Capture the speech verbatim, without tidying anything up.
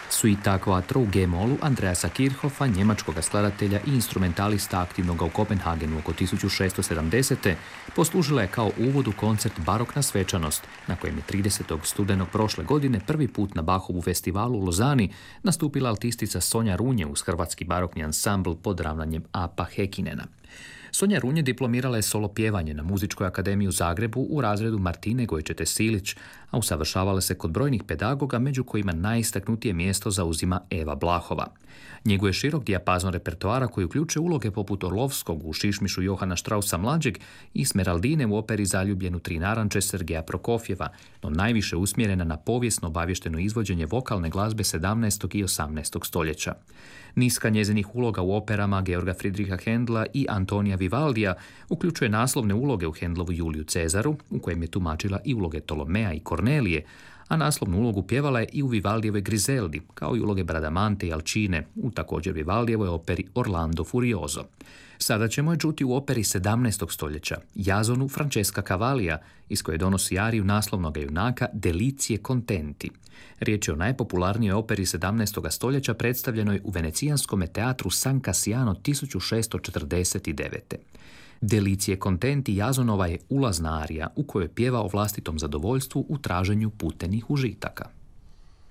Suita Quattro u G-molu Andreasa Kirchhoffa, njemačkog skladatelja i instrumentalista aktivnog u Kopenhagenu oko tisuću šesto sedamdesete. poslužila je kao uvod u koncert Barokna svečanost, na kojem je tridesetog studenog prošle godine prvi put na Bachovu festivalu u Lozani nastupila altistica Sonja Runje uz hrvatski barokni ansambl pod ravnanjem Apa Hekinena. Sonja Runje diplomirala je solo pjevanje na Muzičkoj akademiji u Zagrebu u razredu Martine Gojčete-Silić, a usavršavala se kod brojnih pedagoga, među kojima najistaknutije mjesto zauzima Eva Blahova. Njeguje širok dijapazon repertoara koji uključuje uloge poput Orlovskog u Šišmišu Johana Straussa mlađeg i Smeraldine u operi Zaljubljenu tri naranče Sergeja Prokofjeva, no najviše usmjerena na povijesno obavješteno izvođenje vokalne glazbe sedamnaestog i osamnaestog stoljeća. Niska njezinih uloga u operama Georga Friedricha Händla i Antonija Vivaldija uključuje naslovne uloge u Händlovu Juliju Cezaru, u kojem je tumačila i uloge Tolomea i Kornelije, a naslovnu ulogu pjevala je i u Vivaldijevoj Griseldi, kao i uloge Bradamante i Alcine u također Vivaldijevoj operi Orlando Furioso. Sada ćemo je čuti u operi sedamnaestog stoljeća, Jazonu Francesca Cavallija, iz koje donosi ariju naslovnog junaka Delicie contenti. Riječ je o najpopularnijoj operi sedamnaestog stoljeća predstavljenoj u venecijanskom teatru San Cassiano tisuću šesto četrdeset devete. Delicie contenti Jazonova je ulazna arija u kojoj pjeva o vlastitom zadovoljstvu u traženju putenih užitaka.